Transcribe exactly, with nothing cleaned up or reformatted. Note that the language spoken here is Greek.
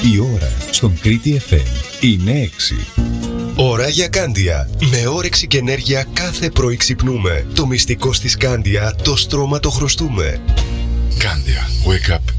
Η ώρα στον Κρήτη εφ εμ είναι έξι. Ώρα για Κάντια. Με όρεξη και ενέργεια κάθε πρωί ξυπνούμε. Το μυστικό στη Κάντια, το στρώμα το χρωστούμε. Κάντια. Wake up